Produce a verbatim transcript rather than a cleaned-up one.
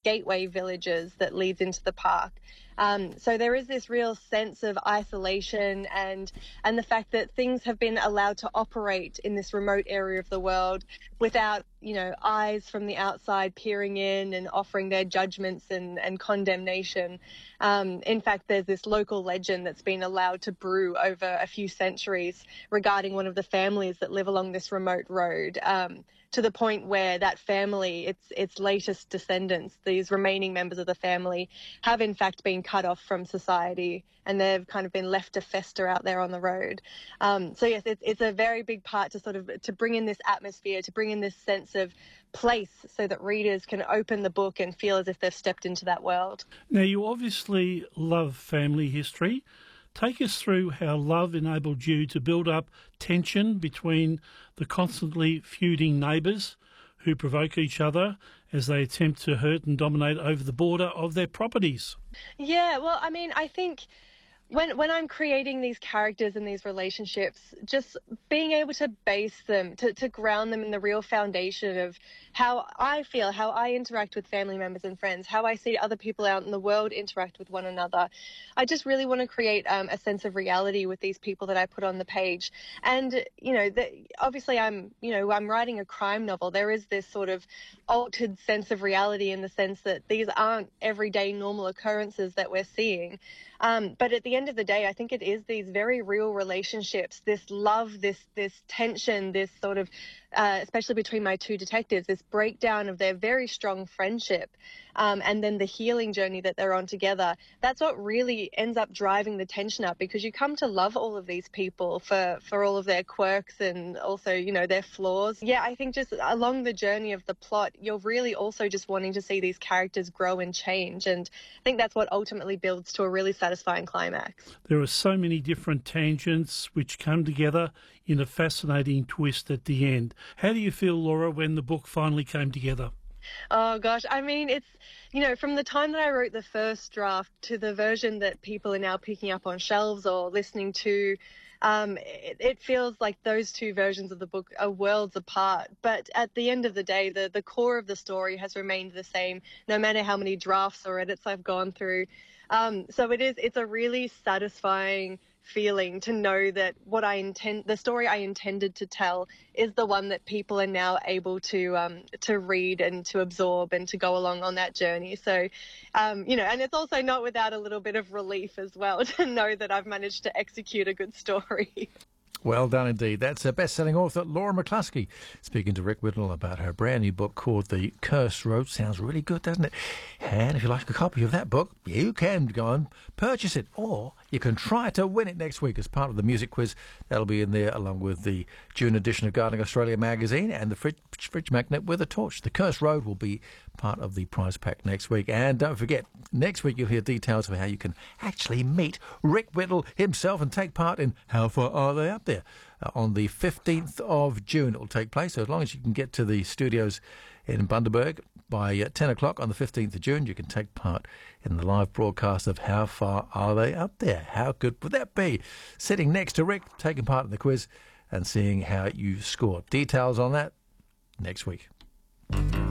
gateway villages that leads into the park. Um, so there is this real sense of isolation and and the fact that things have been allowed to operate in this remote area of the world without, you know, eyes from the outside peering in and offering their judgments and, and condemnation. Um, in fact, there's this local legend that's been allowed to brew over a few centuries regarding one of the families that live along this remote road. Um, to the point where that family, its its latest descendants, these remaining members of the family, have in fact been cut off from society, and they've kind of been left to fester out there on the road. Um, so yes, it's, it's a very big part to sort of to bring in this atmosphere, to bring in this sense of place, so that readers can open the book and feel as if they've stepped into that world. Now, you obviously love family history. Take us through how love enabled you to build up tension between the constantly feuding neighbours who provoke each other as they attempt to hurt and dominate over the border of their properties. Yeah, well, I mean, I think when when I'm creating these characters and these relationships, just being able to base them, to, to ground them in the real foundation of how I feel, how I interact with family members and friends, how I see other people out in the world interact with one another. I just really want to create um, a sense of reality with these people that I put on the page. And, you know, the, obviously I'm, you know, I'm writing a crime novel. There is this sort of altered sense of reality in the sense that these aren't everyday normal occurrences that we're seeing. Um, but at the end of the day, I think it is these very real relationships, this love, this this tension, this sort of, uh, especially between my two detectives, this breakdown of their very strong friendship, um, and then the healing journey that they're on together. That's what really ends up driving the tension up, because you come to love all of these people for, for all of their quirks and also, you know, their flaws. Yeah, I think just along the journey of the plot, you're really also just wanting to see these characters grow and change. And I think that's what ultimately builds to a really satisfying climax. There are so many different tangents which come together in a fascinating twist at the end. How do you feel, Laura, when the book finally came together? Oh, gosh. I mean, it's, you know, from the time that I wrote the first draft to the version that people are now picking up on shelves or listening to, um, it, it feels like those two versions of the book are worlds apart. But at the end of the day, the, the core of the story has remained the same, no matter how many drafts or edits I've gone through. Um, so it is, it's a really satisfying feeling to know that what I intend, the story I intended to tell, is the one that people are now able to um, to read and to absorb and to go along on that journey. So, um, you know, and it's also not without a little bit of relief as well to know that I've managed to execute a good story. Well done indeed. That's a best-selling author Laura McCluskey speaking to Rick Whittle about her brand new book called The Cursed Road. Sounds really good, doesn't it? And if you like a copy of that book, you can go and purchase it, or you can try to win it next week as part of the music quiz. That'll be in there along with the June edition of Gardening Australia magazine and the fridge, fridge magnet with a torch. The Cursed Road will be part of the prize pack next week. And don't forget, next week you'll hear details of how you can actually meet Rick Whittle himself and take part in How Far Are They Up There? Uh, on the fifteenth of June it will take place. So as long as you can get to the studios in Bundaberg by uh, ten o'clock on the fifteenth of June, you can take part in the live broadcast of How Far Are They Up There? How good would that be? Sitting next to Rick, taking part in the quiz and seeing how you score. Details on that next week.